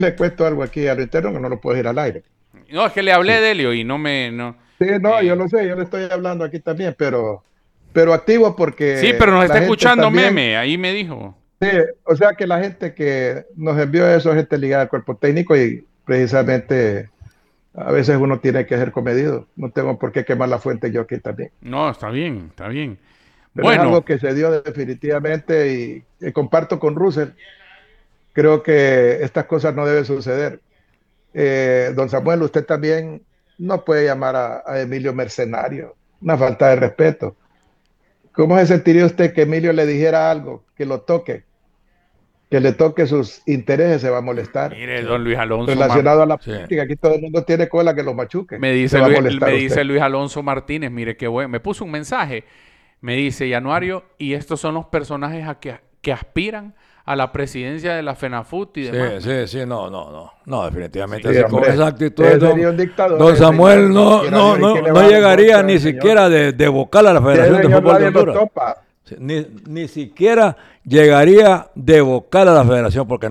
le cuento algo aquí a lo interno que no lo puedo ir al aire. No, es que le hablé Sí, de Helio y no me... No, sí, no, yo eh, lo sé, yo le estoy hablando aquí también, pero activo sí, pero porque nos está la gente escuchando también, Meme, ahí me dijo. sí, o sea que la gente que nos envió eso es gente ligada al cuerpo técnico y precisamente a veces uno tiene que ser comedido. No tengo por qué quemar la fuente yo aquí también. No, está bien, está bien. Pero es Bueno, algo que se dio definitivamente y comparto con Russell. Creo que estas cosas no deben suceder. Don Samuel, usted también no puede llamar a Emilio mercenario. Una falta de respeto. ¿Cómo se sentiría usted que Emilio le dijera algo, que lo toque, que le toque sus intereses? Se va a molestar. mire, Sí, don Luis Alonso Relacionado a la sí. política, aquí todo el mundo tiene cola que lo machuque. me Se dice va a Me molestar dice usted. Luis Alonso Martínez, mire qué bueno, me puso un mensaje, me dice Januario, y estos son los personajes que aspiran a la presidencia de la FENAFUT y Sí, demás. no, definitivamente Sí, así, con hombre. esa actitud, Ese sería un dictador, don ese Samuel señor. Quiera Dios y que le no baje el llegaría voto ni al señor. siquiera de vocal a la Ese Federación de señor Fútbol de nadie lo Honduras. topa. Sí, ni siquiera llegaría de vocal a la federación porque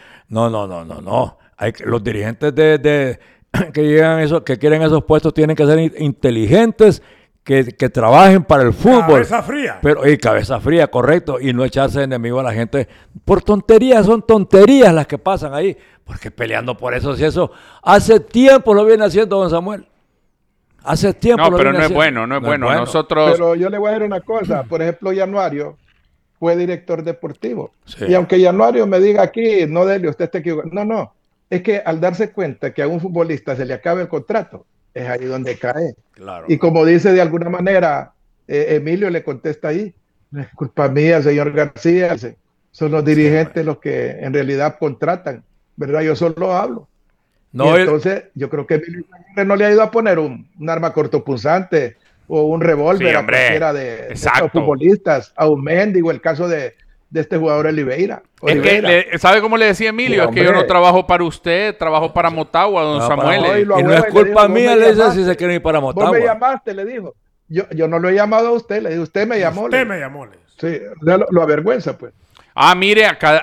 no. Los dirigentes que llegan que quieren esos puestos tienen que ser inteligentes, que trabajen para el fútbol. Cabeza fría. Y cabeza fría, correcto, y no echarse enemigo a la gente por tonterías, son tonterías las que pasan ahí, porque peleando por eso, si eso hace tiempo lo viene haciendo don Samuel. Hace tiempo No, lo pero viene no es haciendo. bueno, no es bueno. Nosotros, Pero yo le voy a decir una cosa. Por ejemplo, Januario fue director deportivo. Sí. Y aunque Januario me diga aquí, no, Delio, usted está equivocado. No, no. Es que al darse cuenta que a un futbolista se le acaba el contrato, es ahí donde cae. Claro. Y como dice de alguna manera, Emilio le contesta ahí, no es culpa mía, señor García. Son los dirigentes los que en realidad contratan, ¿verdad? Yo solo hablo. No, Y entonces yo creo que Emilio Aguirre no le ha ido a poner un arma cortopunzante o un revólver sí, a hombre, cualquiera de estos exacto. futbolistas, a un Mendigo, el caso de este jugador Oliveira. Es que, ¿sabe cómo le decía Emilio? Sí, es que yo no hombre. trabajo para usted, trabajo para Motagua, don Samuel. Para- y no abuela, es y le culpa dijo, mía, vos me le dice, llamaste. si se quieren ir para Vos me Motagua. llamaste, le dijo. Yo no lo he llamado a usted, le dije, usted me llamó. Usted le me dije. llamó. le dice. Sí, lo avergüenza, pues. Ah, mire,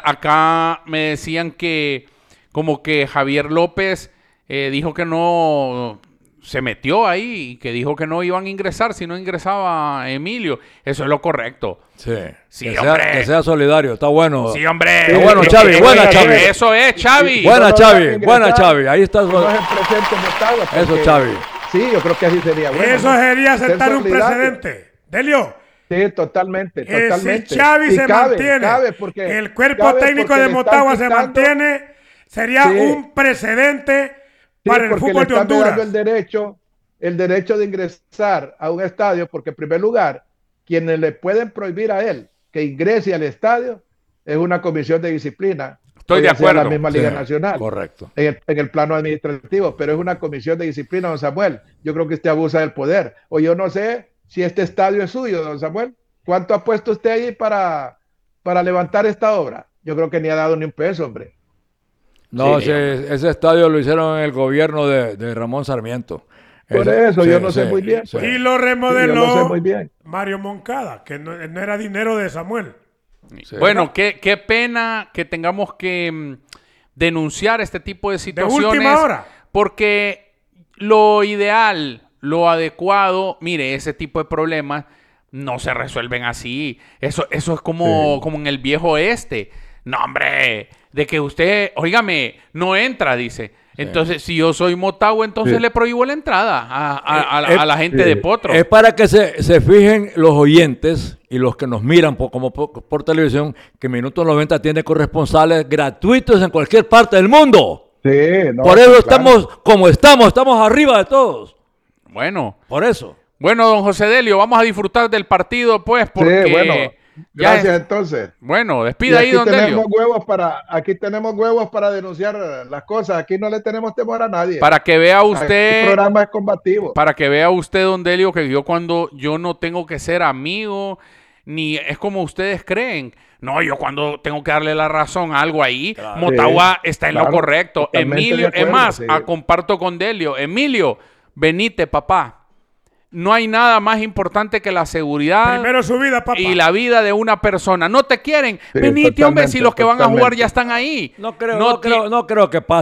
acá me decían que como que Javier López dijo que no se metió ahí y que dijo que no iban a ingresar si no ingresaba Emilio. Eso es lo correcto. Sí, Sí, que hombre. que sea solidario, está bueno. Sí, hombre. Está bueno, Xavi, buena, Xavi. Eso es, Xavi. Buena, No, Xavi, ingresar, buena, Xavi. Ahí está. No es el presente Motagua, Eso, porque- Xavi. Sí, yo creo que así sería bueno. Eso ¿no? sería Ser sentar un solidario. precedente. Delio, Sí, totalmente, totalmente. si Xavi Y se mantiene, porque el cuerpo cabe técnico porque de le están Motagua se quitando- mantiene, sería Sí. un precedente Sí, para el porque fútbol le de están negando Honduras. el derecho de ingresar a un estadio, porque en primer lugar, quienes le pueden prohibir a él que ingrese al estadio es una comisión de disciplina. Estoy o de ya sea acuerdo. la misma Liga Sí, Nacional. correcto. En el plano administrativo, pero es una comisión de disciplina, don Samuel. Yo creo que usted abusa del poder. O yo no sé si este estadio es suyo, don Samuel. ¿Cuánto ha puesto usted ahí para levantar esta obra? Yo creo que ni ha dado ni un peso, hombre. No, Sí, ese estadio lo hicieron en el gobierno de Ramón Sarmiento. Por eso, yo no sé muy bien, pues. Y lo Sí, yo remodeló lo sé muy bien. Mario Moncada, que no era dinero de Samuel. Sí. Bueno, qué pena que tengamos que denunciar este tipo de situaciones. última hora. Porque lo ideal, lo adecuado, mire, ese tipo de problemas no se resuelven así. Eso es como en el viejo oeste. No, hombre, de que usted, óigame, no entra, dice. Entonces, si yo soy Motagua, entonces Sí. le prohíbo la entrada a la gente de Potro. Es para que se fijen los oyentes y los que nos miran por televisión que Minuto 90 tiene corresponsales gratuitos en cualquier parte del mundo. Sí, no, Por eso claro. estamos como estamos arriba de todos. Bueno. Por eso. Bueno, don José Delio, vamos a disfrutar del partido, pues, porque Sí, bueno, ya gracias entonces. Bueno, Y despida ahí, aquí don Delio. aquí tenemos huevos para denunciar las cosas. Aquí no le tenemos temor a nadie. Para que vea El usted, programa es combativo. para que vea usted, don Delio, que yo no tengo que ser amigo, ni es como ustedes creen. No, yo cuando tengo que darle la razón a algo ahí, Claro. Motagua está en lo claro, correcto. totalmente Emilio, de acuerdo, es más, sí. comparto con Delio. Emilio, venite, papá. No hay nada más importante que la seguridad Primero su vida, papá. y la vida de una persona. No te quieren. Sí, Venite, hombre, totalmente, si los que van a jugar totalmente. ya están ahí. No creo que pase.